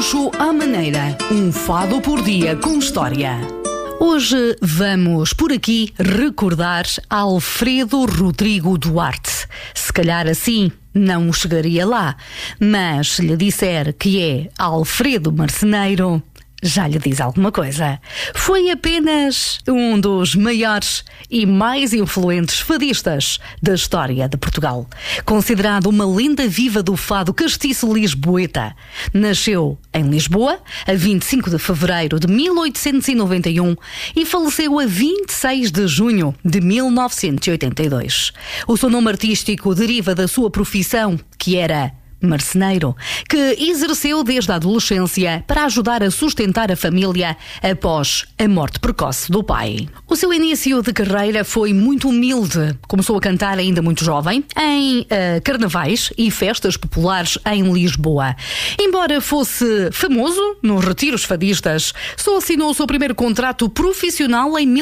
Gaúcho à maneira, um fado por dia com história. Hoje vamos por aqui recordar Alfredo Rodrigo Duarte. Se calhar assim não chegaria lá, mas se lhe disser que é Alfredo Marceneiro, já lhe diz alguma coisa. Foi apenas um dos maiores e mais influentes fadistas da história de Portugal. Considerado uma lenda viva do fado castiço lisboeta. Nasceu em Lisboa a 25 de fevereiro de 1891 e faleceu a 26 de junho de 1982. O seu nome artístico deriva da sua profissão, que era marceneiro, que exerceu desde a adolescência para ajudar a sustentar a família após a morte precoce do pai. O seu início de carreira foi muito humilde. Começou a cantar ainda muito jovem em carnavais e festas populares em Lisboa. Embora fosse famoso nos retiros fadistas, só assinou o seu primeiro contrato profissional em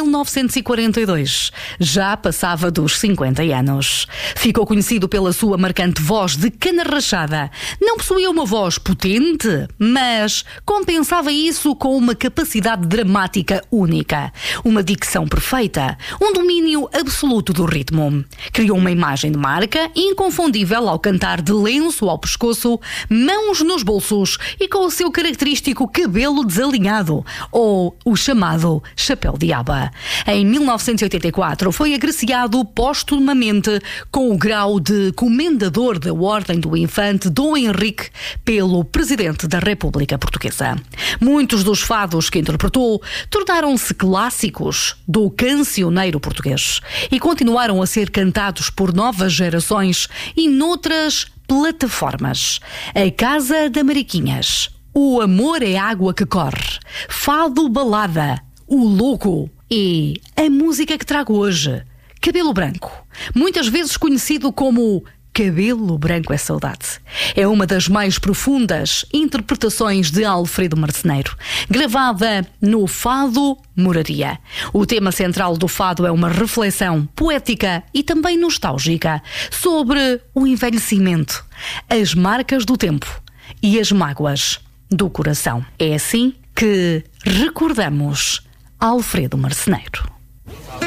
1942. Já passava dos 50 anos. Ficou conhecido pela sua marcante voz de cana rachada. Não possuía uma voz potente, mas compensava isso com uma capacidade dramática única, uma dicção perfeita, um domínio absoluto do ritmo. Criou uma imagem de marca inconfundível ao cantar de lenço ao pescoço, mãos nos bolsos e com o seu característico cabelo desalinhado, ou o chamado chapéu de aba. Em 1984 foi agraciado postumamente com o grau de Comendador da Ordem do Infante Dom Henrique pelo Presidente da República Portuguesa. Muitos dos fados que interpretou tornaram-se clássicos do cancioneiro português e continuaram a ser cantados por novas gerações e noutras plataformas. A Casa da Mariquinhas, O Amor é Água que Corre, Fado Balada, O Louco e a música que trago hoje, Cabelo Branco, muitas vezes conhecido como Cabelo Branco é Saudade. É uma das mais profundas interpretações de Alfredo Marceneiro, gravada no Fado Moraria. O tema central do fado é uma reflexão poética e também nostálgica sobre o envelhecimento, as marcas do tempo e as mágoas do coração. É assim que recordamos Alfredo Marceneiro.